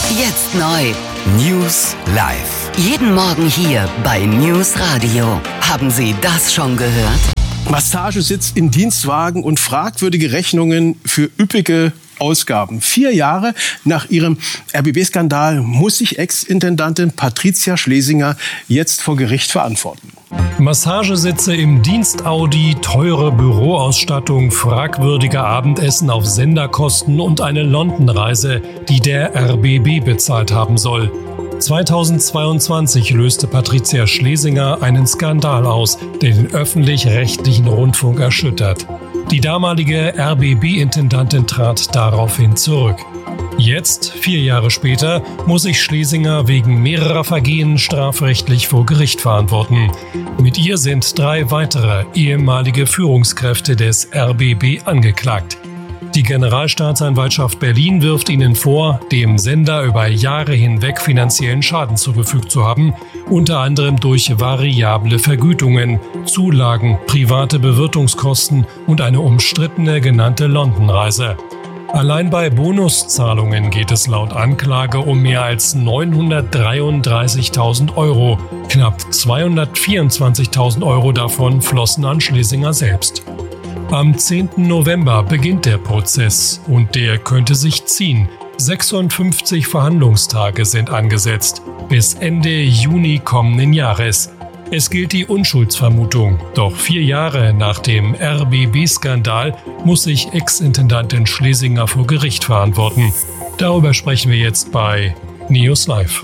Jetzt neu. News live. Jeden Morgen hier bei News Radio. Haben Sie das schon gehört? Massagesitz in Dienstwagen und fragwürdige Rechnungen für üppige Ausgaben. 4 Jahre nach ihrem RBB-Skandal muss sich Ex-Intendantin Patricia Schlesinger jetzt vor Gericht verantworten. Massagesitze im Dienstaudi, teure Büroausstattung, fragwürdige Abendessen auf Senderkosten und eine London-Reise, die der RBB bezahlt haben soll. 2022 löste Patricia Schlesinger einen Skandal aus, der den öffentlich-rechtlichen Rundfunk erschüttert. Die damalige RBB-Intendantin trat daraufhin zurück. Jetzt, 4 Jahre später, muss sich Schlesinger wegen mehrerer Vergehen strafrechtlich vor Gericht verantworten. Mit ihr sind 3 weitere ehemalige Führungskräfte des RBB angeklagt. Die Generalstaatsanwaltschaft Berlin wirft ihnen vor, dem Sender über Jahre hinweg finanziellen Schaden zugefügt zu haben, unter anderem durch variable Vergütungen, Zulagen, private Bewirtungskosten und eine umstrittene genannte London-Reise. Allein bei Bonuszahlungen geht es laut Anklage um mehr als 933.000 Euro. Knapp 224.000 Euro davon flossen an Schlesinger selbst. Am 10. November beginnt der Prozess und der könnte sich ziehen. 56 Verhandlungstage sind angesetzt, bis Ende Juni kommenden Jahres. Es gilt die Unschuldsvermutung, doch 4 Jahre nach dem RBB-Skandal muss sich Ex-Intendantin Schlesinger vor Gericht verantworten. Darüber sprechen wir jetzt bei News Live.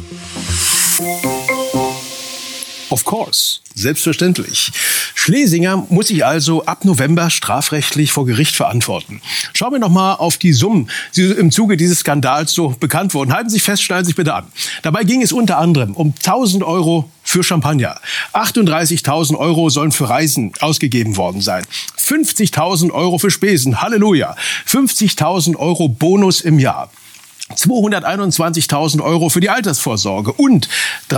Of course, selbstverständlich. Schlesinger muss sich also ab November strafrechtlich vor Gericht verantworten. Schauen wir noch mal auf die Summen, die im Zuge dieses Skandals so bekannt wurden. Halten Sie sich fest, schneiden Sie sich bitte an. Dabei ging es unter anderem um 1.000 Euro für Champagner. 38.000 Euro sollen für Reisen ausgegeben worden sein. 50.000 Euro für Spesen. Halleluja. 50.000 Euro Bonus im Jahr. 221.000 Euro für die Altersvorsorge und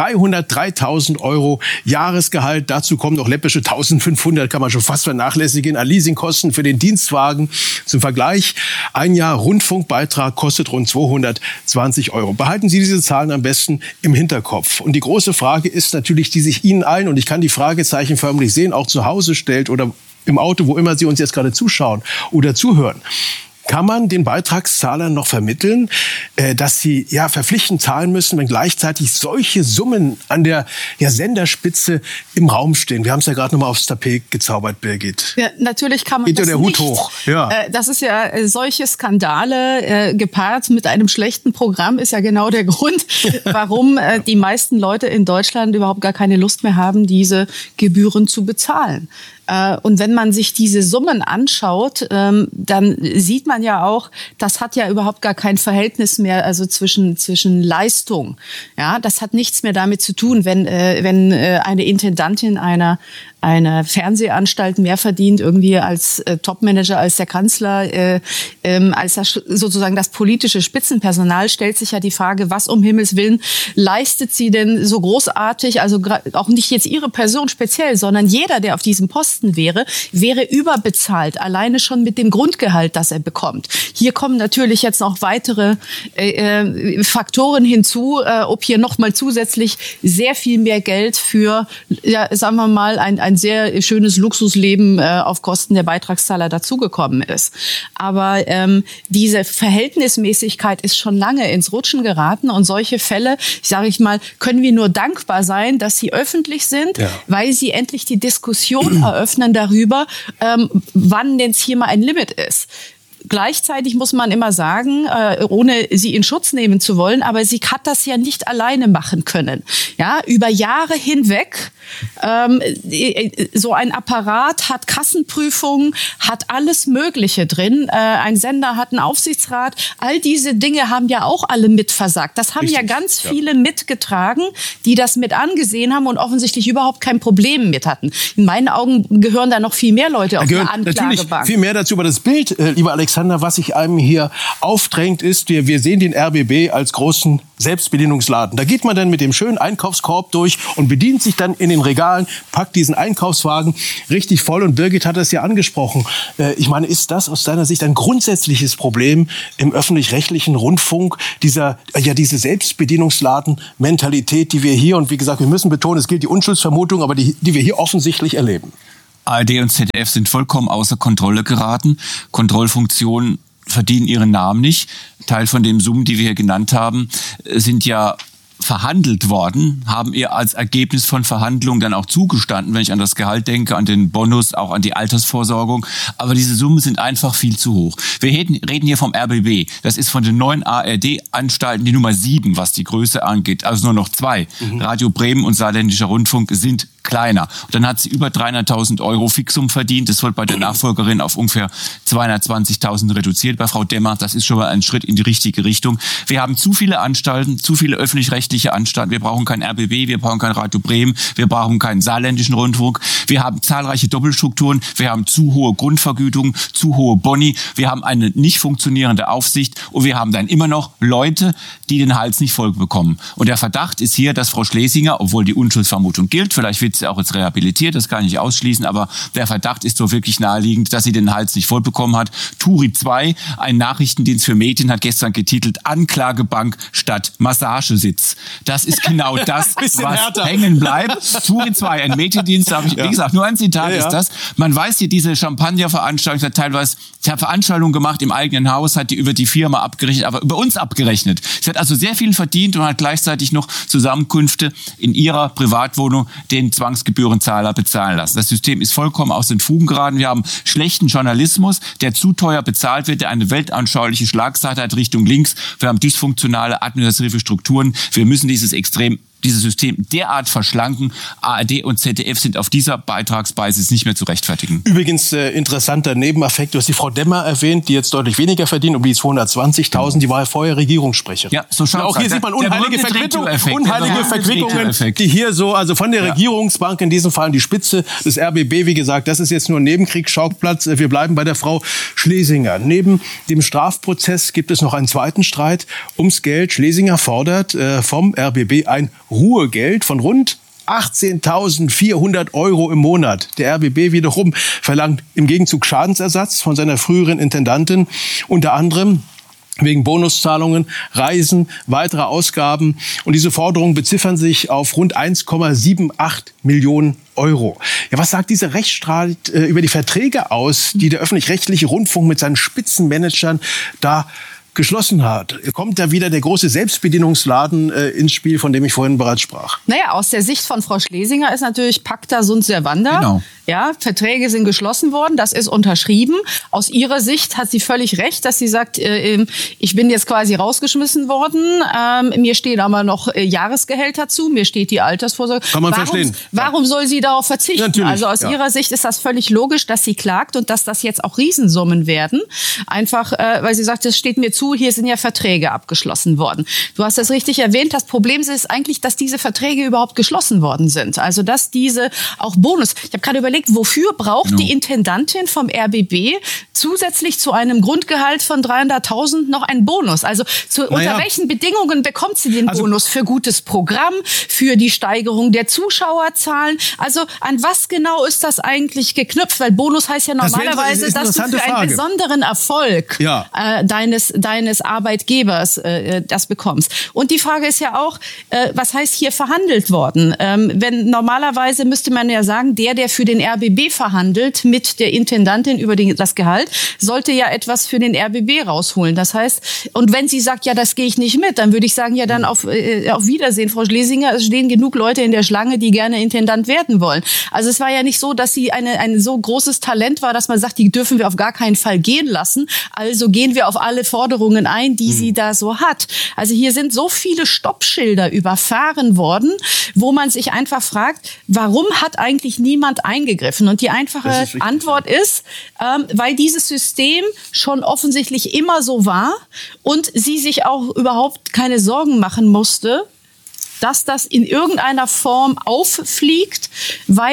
303.000 Euro Jahresgehalt. Dazu kommen noch läppische 1.500, kann man schon fast vernachlässigen, an Leasingkosten für den Dienstwagen. Zum Vergleich, ein Jahr Rundfunkbeitrag kostet rund 220 Euro. Behalten Sie diese Zahlen am besten im Hinterkopf. Und die große Frage ist natürlich, die sich Ihnen allen, und ich kann die Fragezeichen förmlich sehen, auch zu Hause stellt oder im Auto, wo immer Sie uns jetzt gerade zuschauen oder zuhören. Kann man den Beitragszahlern noch vermitteln, dass sie verpflichtend zahlen müssen, wenn gleichzeitig solche Summen an der Senderspitze im Raum stehen? Wir haben es ja gerade noch mal aufs Tapet gezaubert, Birgit. Ja, natürlich kann man das nicht. Der Hut hoch. Ja. Das ist ja solche Skandale gepaart mit einem schlechten Programm ist ja genau der Grund, warum die meisten Leute in Deutschland überhaupt gar keine Lust mehr haben, diese Gebühren zu bezahlen. Und wenn man sich diese Summen anschaut, dann sieht man ja auch, das hat ja überhaupt gar kein Verhältnis mehr, also zwischen Leistung. Ja, das hat nichts mehr damit zu tun, wenn eine Intendantin einer Fernsehanstalt mehr verdient irgendwie als Topmanager, als der Kanzler, als das, sozusagen das politische Spitzenpersonal, stellt sich ja die Frage, was um Himmels Willen leistet sie denn so großartig, also auch nicht jetzt ihre Person speziell, sondern jeder, der auf diesem Posten wäre überbezahlt, alleine schon mit dem Grundgehalt, das er bekommt. Hier kommen natürlich jetzt noch weitere Faktoren hinzu, ob hier nochmal zusätzlich sehr viel mehr Geld für, sagen wir mal, ein sehr schönes Luxusleben auf Kosten der Beitragszahler dazugekommen ist. Aber diese Verhältnismäßigkeit ist schon lange ins Rutschen geraten und solche Fälle, sage ich mal, können wir nur dankbar sein, dass sie öffentlich sind, weil sie endlich die Diskussion eröffnen darüber, wann denn hier mal ein Limit ist. Gleichzeitig muss man immer sagen, ohne sie in Schutz nehmen zu wollen, aber sie hat das ja nicht alleine machen können. Ja, über Jahre hinweg, so ein Apparat hat Kassenprüfungen, hat alles Mögliche drin. Ein Sender hat einen Aufsichtsrat. All diese Dinge haben ja auch alle mitversagt. Das haben Richtig, ja ganz viele mitgetragen, die das mit angesehen haben und offensichtlich überhaupt kein Problem mit hatten. In meinen Augen gehören da noch viel mehr Leute auf der Anklagebank. Natürlich viel mehr dazu, aber das Bild, lieber Alexander, Alexander, was sich einem hier aufdrängt, ist, wir sehen den RBB als großen Selbstbedienungsladen. Da geht man dann mit dem schönen Einkaufskorb durch und bedient sich dann in den Regalen, packt diesen Einkaufswagen richtig voll. Und Birgit hat das ja angesprochen. Ich meine, ist das aus deiner Sicht ein grundsätzliches Problem im öffentlich-rechtlichen Rundfunk, diese Selbstbedienungsladen-Mentalität, die wir hier, und wie gesagt, wir müssen betonen, es gilt die Unschuldsvermutung, aber die wir hier offensichtlich erleben? ARD und ZDF sind vollkommen außer Kontrolle geraten. Kontrollfunktionen verdienen ihren Namen nicht. Teil von den Summen, die wir hier genannt haben, sind ja verhandelt worden, haben ihr als Ergebnis von Verhandlungen dann auch zugestanden, wenn ich an das Gehalt denke, an den Bonus, auch an die Altersvorsorgung. Aber diese Summen sind einfach viel zu hoch. Wir reden hier vom RBB. Das ist von den 9 ARD-Anstalten die Nummer 7, was die Größe angeht. Also nur noch 2. Radio Bremen und Saarländischer Rundfunk sind kleiner. Und dann hat sie über 300.000 Euro Fixum verdient. Das wird bei der Nachfolgerin auf ungefähr 220.000 reduziert. Bei Frau Demmer, das ist schon mal ein Schritt in die richtige Richtung. Wir haben zu viele Anstalten, zu viele öffentlich-rechtliche Anstalten. Wir brauchen kein RBB, wir brauchen kein Radio Bremen, wir brauchen keinen Saarländischen Rundfunk. Wir haben zahlreiche Doppelstrukturen, wir haben zu hohe Grundvergütungen, zu hohe Boni, wir haben eine nicht funktionierende Aufsicht und wir haben dann immer noch Leute, die den Hals nicht voll bekommen. Und der Verdacht ist hier, dass Frau Schlesinger, obwohl die Unschuldsvermutung gilt, vielleicht wird sie auch jetzt rehabilitiert, das kann ich nicht ausschließen, aber der Verdacht ist so wirklich naheliegend, dass sie den Hals nicht voll bekommen hat. Turi 2, ein Nachrichtendienst für Medien, hat gestern getitelt Anklagebank statt Massagesitz. Das ist genau das, was hängen bleibt. Turi 2, ein Mediendienst, wie gesagt, nur ein Zitat ist das. Man weiß hier, diese Champagner-Veranstaltung hat teilweise, sie hat Veranstaltungen gemacht im eigenen Haus, hat die über die Firma abgerechnet, aber über uns abgerechnet. Sie hat also sehr viel verdient und hat gleichzeitig noch Zusammenkünfte in ihrer Privatwohnung den Zwangsgebührenzahler bezahlen lassen. Das System ist vollkommen aus den Fugen geraten. Wir haben schlechten Journalismus, der zu teuer bezahlt wird, der eine weltanschauliche Schlagseite hat Richtung links. Wir haben dysfunktionale administrative Strukturen. Wir müssen dieses System derart verschlanken. ARD und ZDF sind auf dieser Beitragsbasis nicht mehr zu rechtfertigen. Übrigens interessanter Nebeneffekt, du hast die Frau Demmer erwähnt, die jetzt deutlich weniger verdient, um die 220.000, die war ja vorher Regierungssprecherin. Ja, so schaut's auch hier sieht man unheilige Verquickungen, die hier so, also von der Regierungsbank, in diesem Fall an die Spitze des RBB, wie gesagt, das ist jetzt nur ein Nebenkriegsschauplatz. Wir bleiben bei der Frau Schlesinger. Neben dem Strafprozess gibt es noch einen zweiten Streit ums Geld. Schlesinger fordert vom RBB ein Ruhegeld von rund 18.400 Euro im Monat. Der RBB wiederum verlangt im Gegenzug Schadensersatz von seiner früheren Intendantin, unter anderem wegen Bonuszahlungen, Reisen, weitere Ausgaben. Und diese Forderungen beziffern sich auf rund 1,78 Millionen Euro. Ja, was sagt dieser Rechtsstreit über die Verträge aus, die der öffentlich-rechtliche Rundfunk mit seinen Spitzenmanagern da geschlossen hat? Kommt da wieder der große Selbstbedienungsladen ins Spiel, von dem ich vorhin bereits sprach? Naja, aus der Sicht von Frau Schlesinger ist natürlich Pacta sunt servanda. Genau. Ja, Verträge sind geschlossen worden, das ist unterschrieben. Aus ihrer Sicht hat sie völlig recht, dass sie sagt, ich bin jetzt quasi rausgeschmissen worden, mir stehen aber noch Jahresgehälter zu, mir steht die Altersvorsorge. Kann man verstehen. Warum soll sie darauf verzichten? Natürlich, also aus ihrer Sicht ist das völlig logisch, dass sie klagt und dass das jetzt auch Riesensummen werden. Einfach, weil sie sagt, es steht mir zu, hier sind ja Verträge abgeschlossen worden. Du hast das richtig erwähnt, das Problem ist eigentlich, dass diese Verträge überhaupt geschlossen worden sind. Also dass diese auch Bonus, ich habe gerade überlegt, wofür braucht die Intendantin vom RBB zusätzlich zu einem Grundgehalt von 300.000 noch einen Bonus? Also unter welchen Bedingungen bekommt sie den Bonus? Für gutes Programm, für die Steigerung der Zuschauerzahlen? Also an was genau ist das eigentlich geknüpft? Weil Bonus heißt ja normalerweise, dass du für einen besonderen Erfolg deines Arbeitgebers das bekommst. Und die Frage ist ja auch, was heißt hier verhandelt worden? Wenn normalerweise müsste man ja sagen, der für den RBB verhandelt mit der Intendantin über das Gehalt, sollte ja etwas für den RBB rausholen. Das heißt, und wenn sie sagt, ja, das gehe ich nicht mit, dann würde ich sagen, ja, dann auf Wiedersehen, Frau Schlesinger. Es stehen genug Leute in der Schlange, die gerne Intendant werden wollen. Also es war ja nicht so, dass sie ein so großes Talent war, dass man sagt, die dürfen wir auf gar keinen Fall gehen lassen. Also gehen wir auf alle Forderungen ein, die sie da so hat. Also hier sind so viele Stoppschilder überfahren worden, wo man sich einfach fragt, warum hat eigentlich niemand eingegriffen? Und die einfache Antwort ist, weil dieses System schon offensichtlich immer so war und sie sich auch überhaupt keine Sorgen machen musste, dass das in irgendeiner Form auffliegt, weil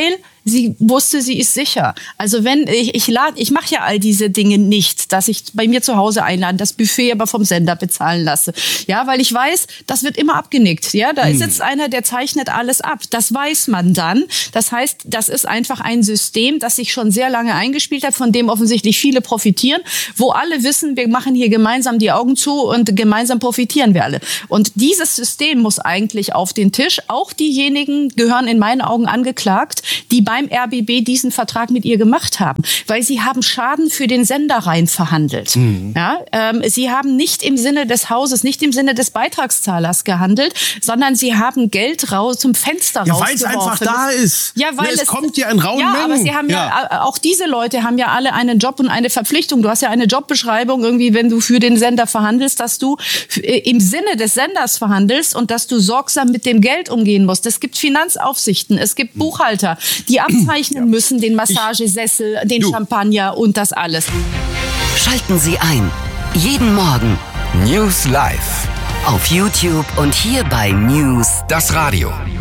sie wusste, sie ist sicher. Also wenn ich mache ja all diese Dinge nicht, dass ich bei mir zu Hause einlade, das Buffet aber vom Sender bezahlen lasse. Ja, weil ich weiß, das wird immer abgenickt. Ja, da sitzt einer, der zeichnet alles ab. Das weiß man dann. Das heißt, das ist einfach ein System, das sich schon sehr lange eingespielt hat, von dem offensichtlich viele profitieren, wo alle wissen, wir machen hier gemeinsam die Augen zu und gemeinsam profitieren wir alle. Und dieses System muss eigentlich auf den Tisch. Auch diejenigen gehören in meinen Augen angeklagt, die beim RBB diesen Vertrag mit ihr gemacht haben, weil sie haben Schaden für den Sender rein verhandelt. Ja, sie haben nicht im Sinne des Hauses, nicht im Sinne des Beitragszahlers gehandelt, sondern sie haben Geld raus zum Fenster rausgeworfen. Weil es einfach da ist. Ja, weil es kommt ja in rauen Mengen. Aber sie haben auch diese Leute haben ja alle einen Job und eine Verpflichtung. Du hast ja eine Jobbeschreibung irgendwie, wenn du für den Sender verhandelst, dass du im Sinne des Senders verhandelst und dass du sorgsam mit dem Geld umgehen musst. Es gibt Finanzaufsichten, es gibt Buchhalter, die abzeichnen müssen, den Massagesessel, den Champagner und das alles. Schalten Sie ein. Jeden Morgen. News Live. Auf YouTube und hier bei News. Das Radio.